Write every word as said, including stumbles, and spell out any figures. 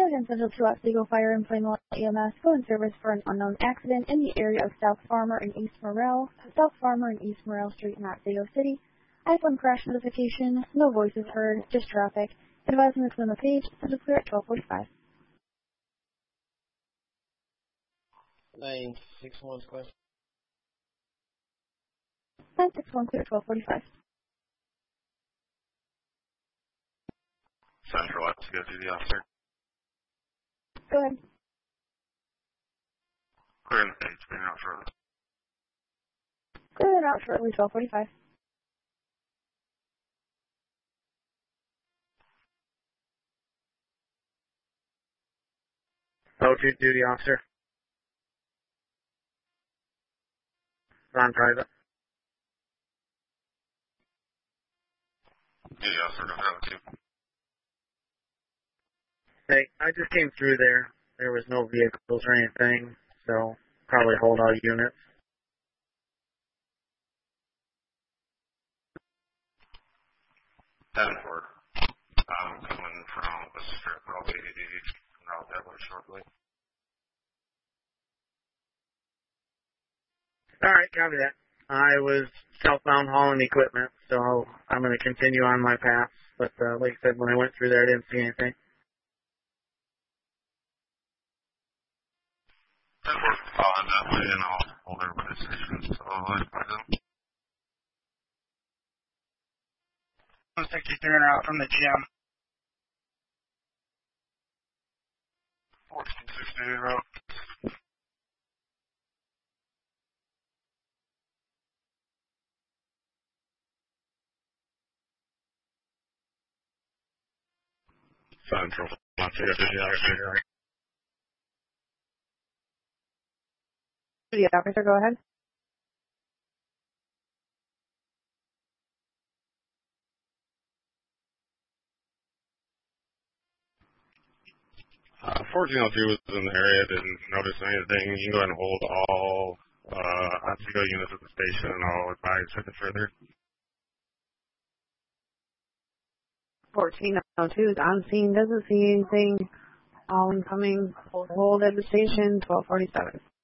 Diligence Central two Otsego Fire and Plainwell E M S go in service for an unknown accident in the area of South Farmer and East Morrell, South Farmer and East Morrell Street in Otsego City. iPhone crash notification, no voices heard, just traffic. Advising this on the page, Central clear at twelve forty-five. nine six one question. nine six one clear at twelve forty-five. Central, let's go to the officer. Go ahead. Clearing the page, clearing out shortly. Clearing out shortly, twelve forty-five. Oh two duty officer. On private. Duty officer, go ahead, two. Hey, I just came through there. There was no vehicles or anything, so probably hold all units. ten four. I'm coming from the strip, probably coming out that way shortly. Alright, copy that. I was southbound hauling equipment, so I'm going to continue on my path. But uh, like I said, when I went through there, I didn't see anything. ten four, following that way, and I'll hold everybody's stations, so I'll advise them. one sixty-three and out from the G M. fourteen sixty route. Central, not to get to the officer. Duty officer, go ahead. Uh, fourteen oh two was in the area, didn't notice anything. You can go ahead and hold all uh, Otsego units at the station, and I'll advise it further. fourteen oh two is on scene, doesn't see anything. All incoming, hold at the station, twelve forty-seven.